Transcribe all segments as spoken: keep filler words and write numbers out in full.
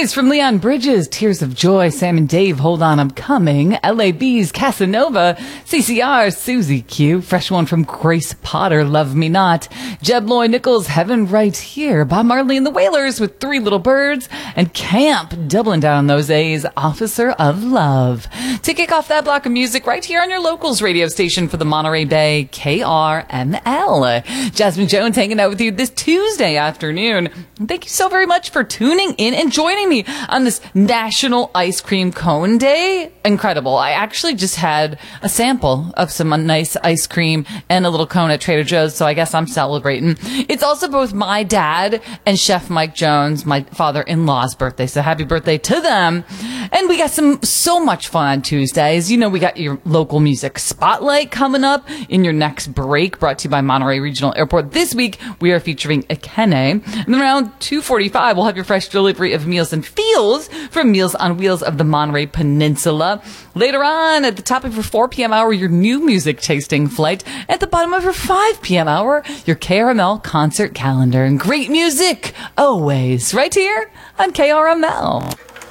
Nice from Leon Bridges, Tears of Joy, Sam and Dave, Hold On, I'm Coming, L A B's Casanova, C C R, Susie Q, fresh one from Grace Potter, Love Me Not, Jeb Loy Nichols, Heaven Right Here, Bob Marley and the Wailers with Three Little Birds, and Camp, doubling down on those A's, Officer of Love. To kick off that block of music right here on your locals radio station for the Monterey Bay, K R M L. Jasmine Jones hanging out with you this Tuesday afternoon. Thank you so very much for tuning in and joining me on this National Ice Cream Cone Day. Incredible. I actually just had a sample of some nice ice cream and a little cone at Trader Joe's, so I guess I'm celebrating. It's also both my dad and Chef Mike Jones, my father-in-law's birthday, so happy birthday to them. And we got some so much fun on Tuesdays. You know, we got your local music spotlight coming up in your next break, brought to you by Monterey Regional Airport. This week, we are featuring Ekene. And around two forty-five, we'll have your fresh delivery of Meals and Feels from Meals on Wheels of the Monterey Peninsula. Later on, at the top of your four p.m. hour, your new music tasting flight. At the bottom of your five p.m. hour, your K R M L concert calendar. And great music, always, right here on K R M L.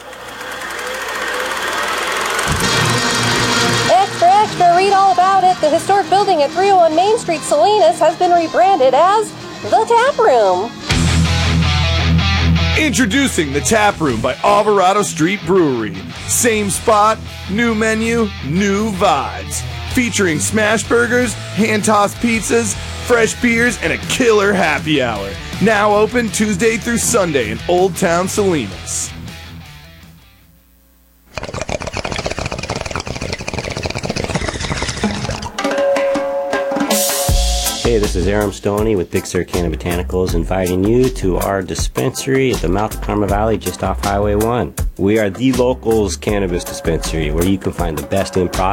Extra, extra, read all about it. The historic building at three oh one Main Street, Salinas, has been rebranded as The Tap Room. Introducing The Tap Room by Alvarado Street Brewery. Same spot, new menu, new vibes. Featuring smash burgers, hand-tossed pizzas, fresh beers, and a killer happy hour. Now open Tuesday through Sunday in Old Town Salinas. Hey, this is Aram Stoney with Big Sur Canna Botanicals, inviting you to our dispensary at the mouth of Karma Valley just off Highway one. We are the locals cannabis dispensary where you can find the best in product